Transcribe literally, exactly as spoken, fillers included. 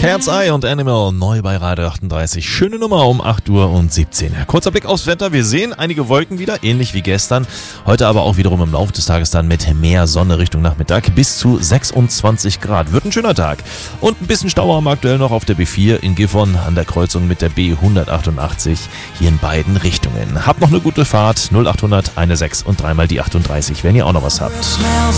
Cat's Eye und Animal, neu bei Radio achtunddreißig. Schöne Nummer um acht Uhr und siebzehn. Kurzer Blick aufs Wetter. Wir sehen einige Wolken wieder, ähnlich wie gestern. Heute aber auch wiederum im Laufe des Tages dann mit mehr Sonne Richtung Nachmittag bis zu sechsundzwanzig Grad. Wird ein schöner Tag. Und ein bisschen Stau haben wir aktuell noch auf der B vier in Gifhorn an der Kreuzung mit der B hundertachtundachtzig hier in beiden Richtungen. Habt noch eine gute Fahrt. null achthundert sechzehn und dreimal die achtunddreißig, wenn ihr auch noch was habt.